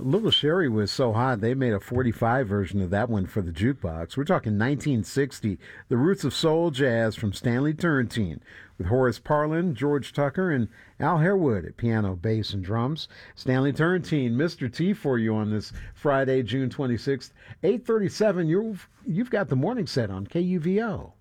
Little Sherry was so hot, they made a 45 version of that one for the jukebox. We're talking 1960, The Roots of Soul Jazz from Stanley Turrentine, with Horace Parlan, George Tucker, and Al Harewood at piano, bass, and drums. Stanley Turrentine, Mr. T for you on this Friday, June 26th, 8:37. You've got the morning set on KUVO.